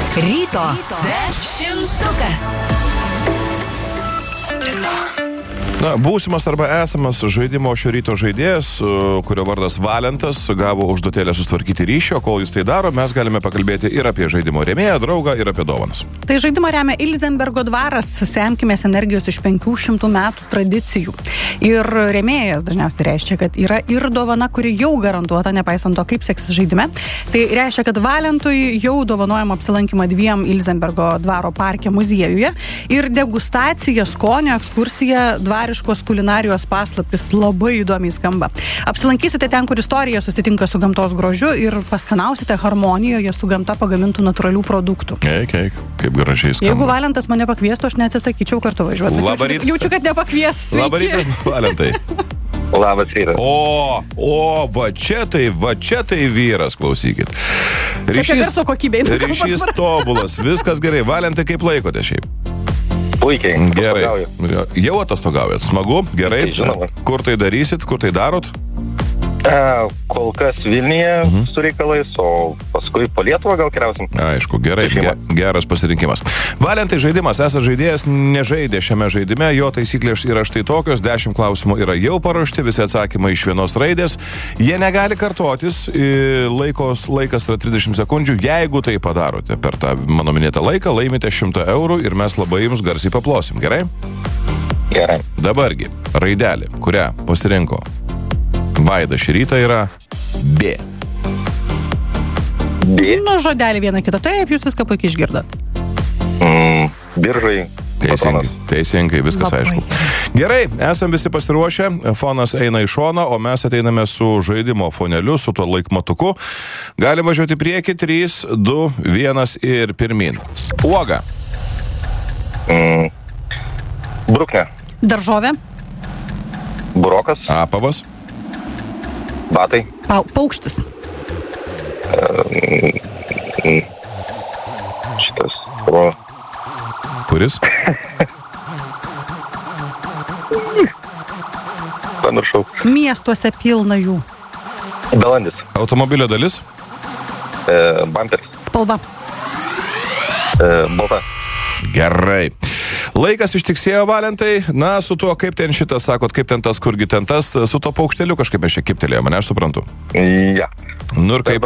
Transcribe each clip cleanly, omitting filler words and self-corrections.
Ryto dešimtukas. Na, būsimas arba esamas žaidimo šio ryto žaidėjas, kurio vardas Valentas, gavo užduotėlę sustvarkyti ryšio. Kol jis tai daro, mes galime pakalbėti ir apie žaidimo rėmėją, draugą, ir apie dovanas. Tai žaidimą remia Ilzenbergo dvaras, semkimės energijos iš 500 metų tradicijų. Ir rėmėjas dažniausiai reiškia, kad yra ir dovana, kuri jau garantuota, nepaisant to, kaip seksis žaidime. Tai reiškia, kad Valentui jau dovanojama apsilankymą 2 Ilzenbergo dvaro parke muziejuje ir degustacija, skonio ekskursija, dvariškos kulinarijos paslaptis labai įdomiai skamba. Apsilankysite ten, kur istorija susitinka su gamtos grožiu ir paskanausite harmonijoje su gamta pagamintų natūralių produktų. Eik, kaip gražiai skamba. Jeigu Valentas mane pakviestų, aš neatsisakyčiau kartu važiuoti. Jaučiu, kad nepakvies. Labą rytą, Valentai. Labas rytas. Va čia tai vyras, klausykit. Ryšys tobulas, viskas gerai. Valentai, kaip laikote šiaip? Puikiai. Gerai. Jau atostogaujat. Smagu, gerai. Žinoma. Kur tai darysit, kur tai darot? Kol kas Vilniuje su reikalais, o paskui po Lietuvą gal keliausim. Aišku, gerai, geras pasirinkimas. Valentai, žaidimas, esat žaidėjas, nežaidė šiame žaidime, jo taisyklės yra štai tokios, 10 klausimų yra jau paruošti, visi atsakymai iš vienos raidės, jie negali kartotis, laikas yra 30 sekundžių, jeigu tai padarote per tą mano minėtą laiką, laimite 100 eurų ir mes labai jums garsiai paplosim, gerai? Gerai. Dabargi, raidelė, kurią pasirinko Vaida šį rytą yra B. B. Nu, žodelį vieną kitą. Taip, jūs viską puikiai išgirdot. Biržai. Teisingai, viskas labai aišku. Gerai, esam visi pasiruošę, fonas eina į šoną, o mes ateiname su žaidimo foneliu, su tuo laikmatuku. Galim važiuoti į priekį, 3, 2, 1 ir pirmin. Uoga. Bruknė. Daržovė. Burokas. Apavas. Batai. Paukštis. Šitas. Kuris? Pamiršau. Miestuose pilna jų. Balandis. Automobilio dalis? Bamperis. Spalva. Balta. Gerai. Laikas ištiksėjo, Valentai. Na, su tuo, kaip ten šitas, sakot, kaip ten tas, kurgi ten tas, su tuo paukšteliu kažkaip aš čia kiptelėjome, ne, aš suprantu. Ja. Nu ir kaip...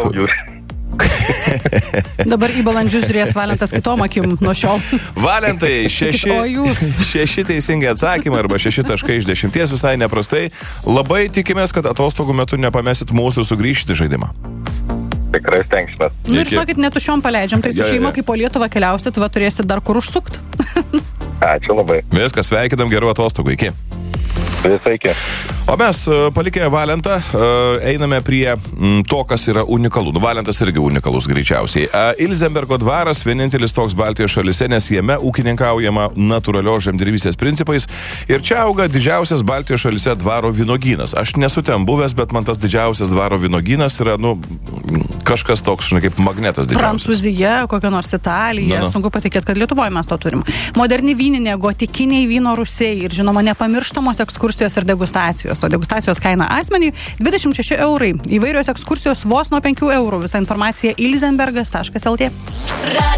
Dabar į balandžius žiūrės Valentas kitom akim nuo šiol. Valentai, 6 teisingi atsakymai arba 6 taškai iš 10, visai neprastai. Labai tikimės, kad atostogų metu nepamesit mūsų ir sugrįžti žaidimą. Tikrai stengsime. Nu ir žinokit, netušiom paleidžiam, tai su šeima, kai po Lietuvą keliausit, va turėsit dar kur užsukt. Ačiū labai. Viskas, sveikinam, gerų atostogų, iki. Visai iki. O mes, palikę Valentą, einame prie to, kas yra unikalu. Valentas irgi unikalus greičiausiai. Ilzenbergo dvaras vienintelis toks Baltijos šalyse, nes jame ūkininkaujama natūralios žemdirbystės principais. Ir čia auga didžiausias Baltijos šalyse dvaro vynuogynas. Aš nesu ten buvęs, bet man tas didžiausias dvaro vynuogynas yra, kažkas toks, kaip magnetas didžiausias. Prancūzija, kokia nors Italija, sunku patikėti, kad Lietuvoje mes to turim. Moderni vyninė, gotikiniai vyno rūsiai ir, žinoma, nepamirštamos ekskursijos ir degustacijos. O degustacijos kaina asmeniui 26 eurai. Įvairios ekskursijos vos nuo 5 eurų. Visa informacija ilzenbergas.lt.